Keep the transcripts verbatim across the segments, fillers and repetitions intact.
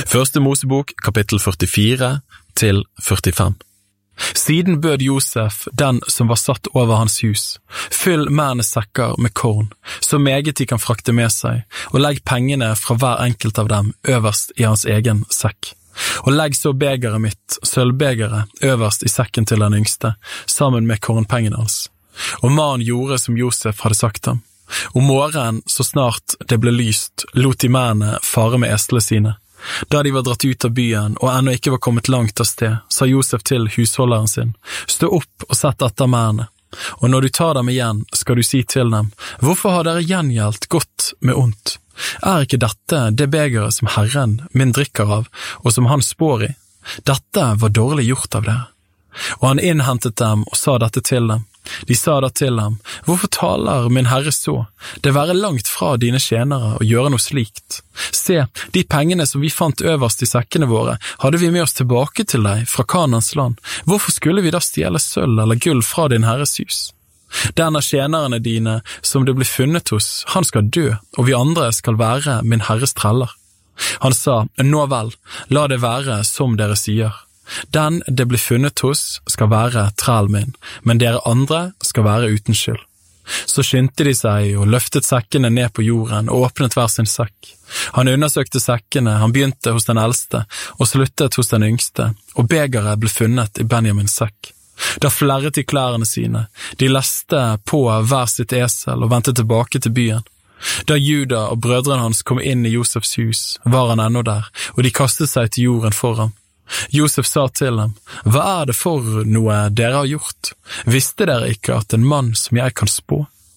Første Mosebok, kapittel førtifire til førtifem. Siden bød Josef, den som var satt over hans hus, fyll mærene sekker med korn, så meget de kan frakte med seg, og legg pengene fra hver enkelt av dem øverst i hans egen sekk. Og legg så begeret mitt, sølvbegeret, øverst i sekken til den yngste, sammen med kornpengene hans. Og mannen gjorde som Josef hadde sagt ham. Om morgenen, så snart det ble lyst, lot de mennene fare med eslene sine. Da de var dratt ut av byen, og ennå ikke var kommet langt av sted, sa Josef til husholderen sin, «Stå opp og sett etter mennene, og når du tar dem igjen, skal du si til dem, hvorfor har dere gjengjeldt godt med ondt? Er ikke dette det begeret som Herren min drikker av, og som han spår i? Dette var dårlig gjort av dere.» Og han innhentet dem og sa dette til dem. De sa da til ham, «Hvorfor taler min herre så? Det være langt fra dine tjenere å gjøre noe slikt. Se, de pengene som vi fant øverst i sekkene våre, hadde vi med oss tilbake til deg fra Kanans land. Hvorfor skulle vi da stjele sølv eller gull fra din herres hus? Den av tjenerne dine som det ble funnet hos, han skal dø, og vi andre skal være min herres treller.» Han sa, «Nå vel, la det være som dere sier. Den det blir funnet hos skal være trell min, men dere andre skal være uten skyld.» Så skyndte de seg og løftet sekkene ned på jorden og åpnet hver sin sekk. Han undersøkte sekkene, han begynte hos den eldste og sluttet hos den yngste, og begeret ble funnet i Benjamins sekk. Da flerret de klærne sine, de leste på hver sitt esel og vendte tilbake til byen. Da Juda og brødrene hans kom inn i Josefs hus, var han ennå der, og de kastet seg til jorden for ham. Josef sa til dem, «Hva er det for noe dere har gjort? Visste dere ikke at en mann som jeg kan spå?»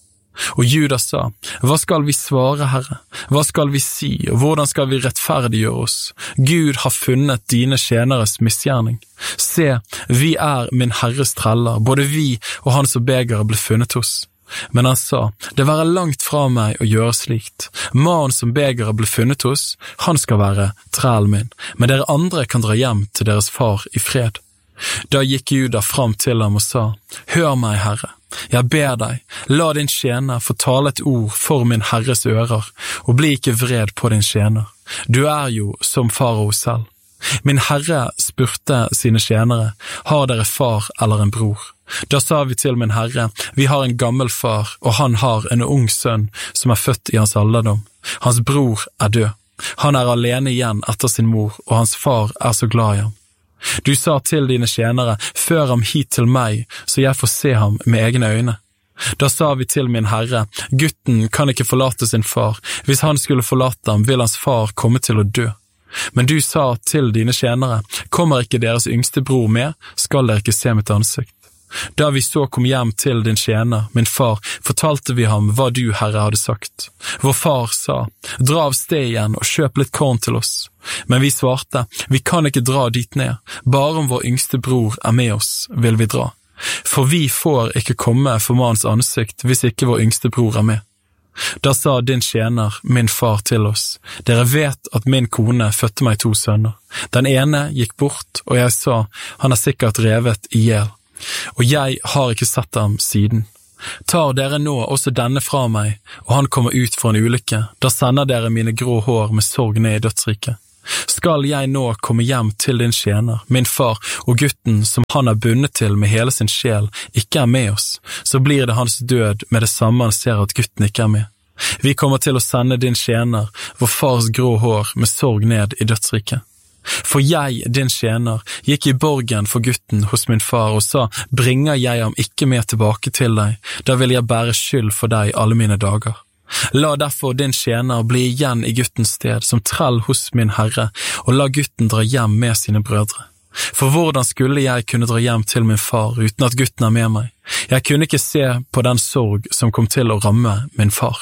Og Juda sa, «Hva skal vi svare, Herre? Hva skal vi si, og hvordan skal vi rettferdiggjøre oss? Gud har funnet dine tjeneres misgjerning. Se, vi er min herres treller, både vi og han som begeret ble funnet hos.» Men han sa, «Det være langt fra meg å gjøre slikt. Mannen som begeret ble funnet hos, han skal være trell min, men dere andre kan dra hjem til deres far i fred.» Da gikk Juda fram til ham og sa, «Hør meg, Herre, jeg ber deg, la din tjener få tale et ord for min herres ører, og bli ikke vred på din tjener. Du er jo som farao selv. Min herre spurte sine tjenere, har dere far eller en bror? Da sa vi til min herre, vi har en gammel far, og han har en ung sønn som er født i hans alderdom. Hans bror er død. Han er alene igjen etter sin mor, og hans far er så glad i ham. Du sa til dine tjenere, før ham hit til meg, så jeg får se ham med egne øyne. Da sa vi til min herre, gutten kan ikke forlate sin far. Hvis han skulle forlate ham, vil hans far komme til å dø. Men du sa til dine tjenere, kommer ikke deres yngste bror med, skal dere ikke se mitt ansikt. Da vi så kom hjem til din tjener, min far, fortalte vi ham hva du, Herre, hadde sagt. Vår far sa, dra av sted igjen og kjøp litt korn til oss. Men vi svarte, vi kan ikke dra dit ned, bare om vår yngste bror er med oss, vil vi dra. For vi får ikke komme for mannens ansikt hvis ikke vår yngste bror er med. Da sa din tjener, min far, til oss, dere vet at min kone fødte meg to sønner. Den ene gikk bort, og jeg sa, han er sikkert revet i hjel. Og jeg har ikke sett ham siden. Tar dere nå også denne fra meg, og han kommer ut for en ulykke, da sender dere mine grå hår med sorg ned i dødsriket. Skal jeg nå komme hjem til din tjener, min far, og gutten som han er bundet til med hele sin sjel, ikke er med oss, så blir det hans død med det samme han ser at gutten ikke er med. Vi kommer til å sende din tjener, vår fars grå hår med sorg ned i dødsriket. For jeg, din tjener, gikk i borgen for gutten hos min far og sa, bringer jeg ham ikke med tilbake til deg, da vil jeg bære skyld for deg alle mine dager. La derfor din tjener bli igjen i guttens sted som trell hos min herre, og la gutten dra hjem med sine brødre. For hvordan skulle jeg kunne dra hjem til min far uten at gutten er med meg? Jeg kunne ikke se på den sorg som kom til å ramme min far.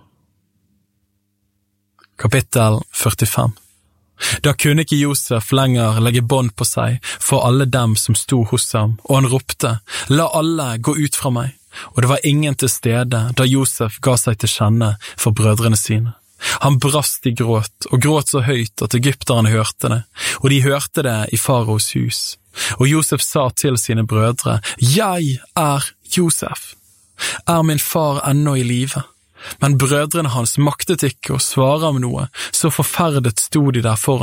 Kapittel førtifem. Da kunne ikke Josef lenger legge bånd på seg for alle dem som sto hos ham, og han ropte, la alle gå ut fra meg. Og det var ingen til stede da Josef ga seg til kjenne for brødrene sine. Han brast i gråt, og gråt så høyt at egypterne hørte det, og de hørte det i faraos hus. Og Josef sa til sine brødre, jeg er Josef. Er min far ennå i live? Men brødrene hans maktet ikke å svare ham noe, så forferdet sto de der foran ham.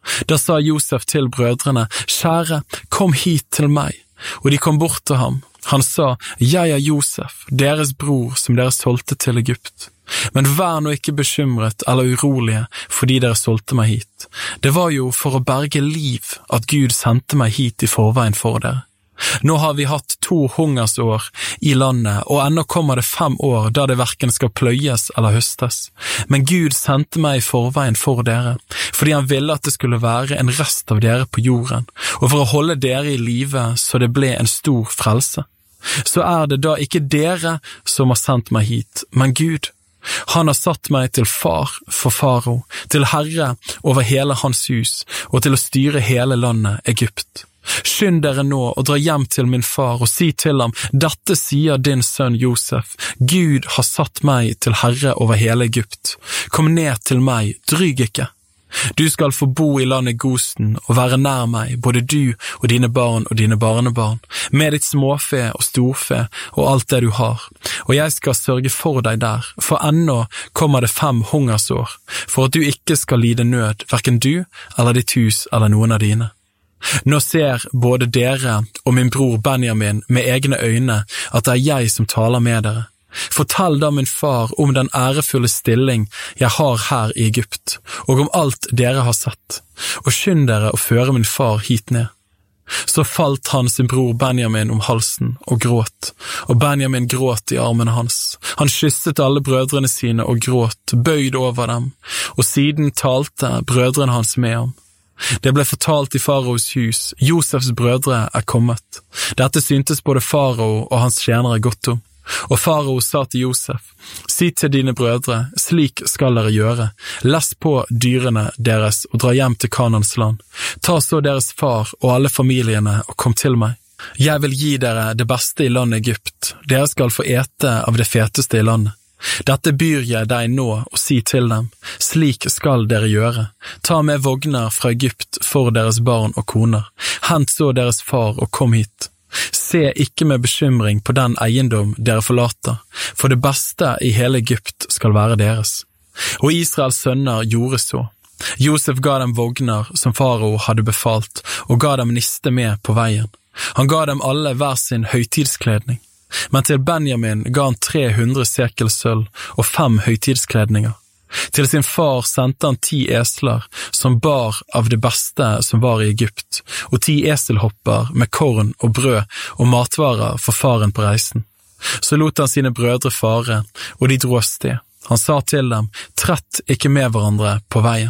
Da sa Josef til brødrene, «Kjære, kom hit til meg», og de kom bort til ham. Han sa, «Jeg er Josef, deres bror som dere solgte til Egypt. Men vær nå ikke bekymret eller urolige fordi dere solgte meg hit. Det var jo for å berge liv at Gud sendte meg hit i forveien for dere. Nå har vi hatt to hungersår i landet, og ennå kommer det fem år da det hverken skal pløyes eller høstes. Men Gud sendte meg i forveien for dere, fordi han ville at det skulle være en rest av dere på jorden, og for å holde dere i live så det ble en stor frelse. Så er det da ikke dere som har sendt meg hit, men Gud. Han har satt meg til far for farao, til herre over hele hans hus, og til å styre hele landet Egypt. Skynd dere nå og dra hjem til min far og si til ham, dette sier din sønn Josef, Gud har satt meg til herre over hele Egypt. Kom ned til meg, dryg ikke. Du skal få bo i landet Gosen og være nær meg, både du og dine barn og dine barnebarn, med ditt småfe og storfe og alt det du har, og jeg skal sørge for deg der, for ennå kommer det fem hungersår, for at du ikke skal lide nød, hverken du eller ditt hus eller noen av dine. Nå ser både dere og min bror Benjamin med egne øyne at det er jeg som taler med dere. Fortell da min far om den ærefulle stilling jeg har her i Egypt, og om alt dere har sett, og skynd dere å føre min far hit ned. Så falt han sin bror Benjamin om halsen og gråt, og Benjamin gråt i armene hans. Han kysset alle brødrene sine og gråt, bøyd over dem, og siden talte brødrene hans med ham. Det ble fortalt i faraos hus, Josefs brødre er kommet. Dette syntes både farao og hans tjenere godt om. Og farao sa til Josef, si til dine brødre, slik skal dere gjøre. Les på dyrene deres og dra hjem til Kanans land. Ta så deres far og alle familiene og kom til meg. Jeg vil gi dere det beste i landet Egypt. Dere skal få ete av det feteste i landet. Dette byr jeg deg nå og si til dem, slik skal dere gjøre. Ta med vogner fra Egypt for deres barn og koner. Hent så deres far og kom hit. Se ikke med bekymring på den eiendom dere forlater, for det beste i hele Egypt skal være deres. Og Israels sønner gjorde så. Josef ga dem vogner som farao hadde befalt, og ga dem niste med på veien. Han ga dem alle hver sin høytidskledning. Men til Benjamin ga han tre hundre sekel sølv og fem høytidskledninger. Til sin far sendte han ti esler som bar av det beste som var i Egypt, og ti eselhopper med korn og brød og matvarer for faren på reisen. Så lot han sine brødre fare, og de dro av sted. Han sa til dem, trett ikke med hverandre på veien.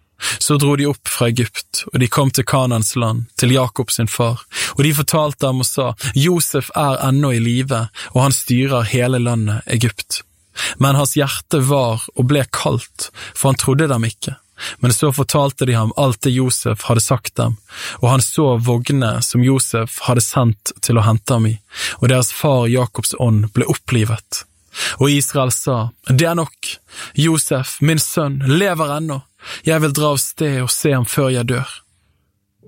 Så dro de opp fra Egypt, og de kom til Kanans land, til Jakob sin far, og de fortalte ham og sa, Josef er ennå i live, og han styrer hele landet Egypt. Men hans hjerte var og ble kaldt, for han trodde dem ikke. Men så fortalte de ham alt det Josef hadde sagt dem, og han så vogne som Josef hadde sendt til å hente ham i, og deres far Jakobs ånd ble opplivet. Og Israel sa, det er nok, Josef, min sønn, lever ennå. Jeg vil dra av sted og se ham før jeg dør.